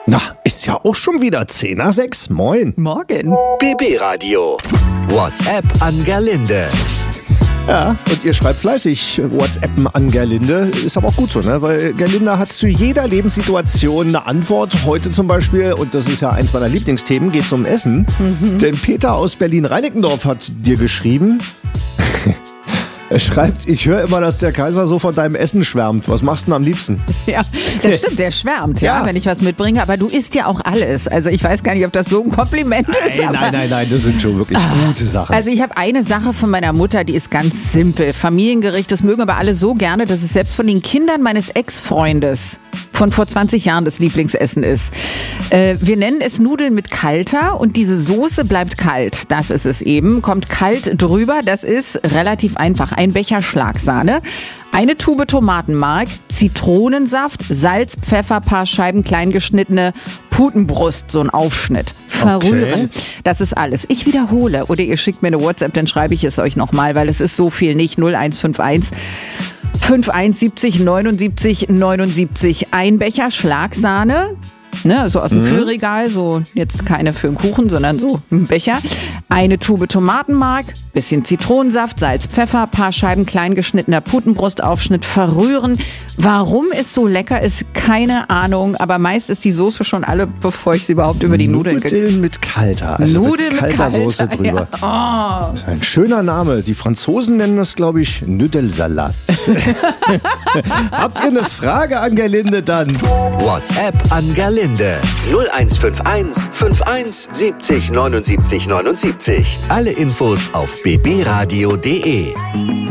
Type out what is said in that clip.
Na, ist ja auch schon wieder 5:50. Moin. Morgen. BB Radio. WhatsApp an Gerlinde. Ja, und ihr schreibt fleißig WhatsAppen an Gerlinde. Ist aber auch gut so, ne? Weil Gerlinde hat zu jeder Lebenssituation eine Antwort. Heute zum Beispiel, und das ist ja eins meiner Lieblingsthemen, geht es um Essen. Denn Peter aus Berlin-Reinickendorf hat dir geschrieben. Er schreibt, ich höre immer, dass der Kaiser so von deinem Essen schwärmt. Was machst du denn am liebsten? Ja, das stimmt, der schwärmt, ja, wenn ich was mitbringe. Aber du isst ja auch alles. Also ich weiß gar nicht, ob das so ein Kompliment ist. Nein, das sind schon wirklich gute Sachen. Also ich habe eine Sache von meiner Mutter, die ist ganz simpel. Familiengericht, das mögen aber alle so gerne, dass es selbst von den Kindern meines Ex-Freundes von vor 20 Jahren das Lieblingsessen ist. Wir nennen es Nudeln mit Kalter und diese Soße bleibt kalt. Das ist es eben. Kommt kalt drüber. Das ist relativ einfach. Ein Becher Schlagsahne, eine Tube Tomatenmark, Zitronensaft, Salz, Pfeffer, paar Scheiben klein geschnittene Putenbrust, so ein Aufschnitt. Verrühren. Okay. Das ist alles. Ich wiederhole. Oder ihr schickt mir eine WhatsApp, dann schreibe ich es euch nochmal, weil es ist so viel nicht. 0151 5170 79 79. Ein Becher Schlagsahne. Ne, so aus dem Kühlregal, so jetzt keine für den Kuchen, sondern so ein Becher. Eine Tube Tomatenmark, bisschen Zitronensaft, Salz, Pfeffer, paar Scheiben klein geschnittener Putenbrustaufschnitt, verrühren. Warum es so lecker ist, keine Ahnung, aber meist ist die Soße schon alle, bevor ich sie überhaupt über die Nudeln Nudeln mit Kalter, also Nudeln mit kalter Soße drüber. Ja. Oh. Das ist ein schöner Name. Die Franzosen nennen das, glaube ich, Nudelsalat. Habt ihr eine Frage an Gerlinde dann? WhatsApp an Gerlinde. 0151 51 70 79 79. Alle Infos auf bbradio.de.